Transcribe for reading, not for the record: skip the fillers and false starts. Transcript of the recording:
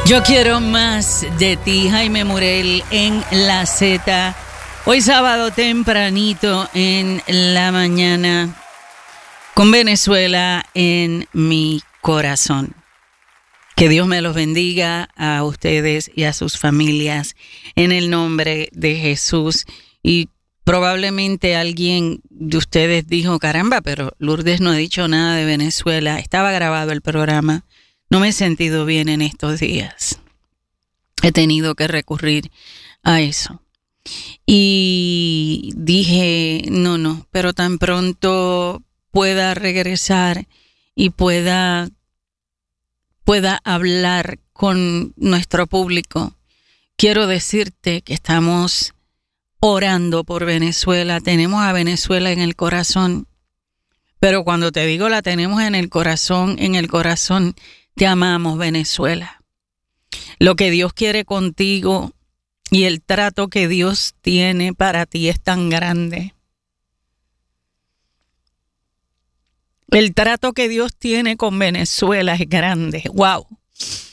Yo quiero más de ti, Jaime Murel en La Z. Hoy sábado tempranito en la mañana, con Venezuela en mi corazón. Que Dios me los bendiga a ustedes y a sus familias en el nombre de Jesús. Y probablemente alguien de ustedes dijo, caramba, pero Lourdes no ha dicho nada de Venezuela. Estaba grabado el programa. No me he sentido bien en estos días. He tenido que recurrir a eso. Y dije, no, pero tan pronto pueda regresar y pueda hablar con nuestro público, quiero decirte que estamos orando por Venezuela. Tenemos a Venezuela en el corazón. Pero cuando te digo la tenemos en el corazón, te amamos, Venezuela. Lo que Dios quiere contigo y el trato que Dios tiene para ti es tan grande. El trato que Dios tiene con Venezuela es grande. ¡Wow!